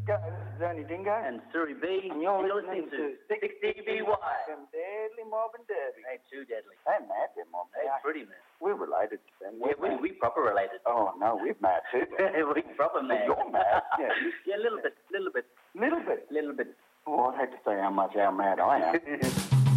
Go, this is Ernie Dingo. And Surrey B. And you're listening to 60BY. From Deadly Mob and Derby. Hey, too deadly. They're mad, they're mob. Hey, pretty mad. We're related to them. Yeah, we proper related. Oh, no, we're mad too. We proper mad. You're mad. Yeah. Yeah, a little bit. Little bit. Little bit. Oh, I'd hate to say how mad I am.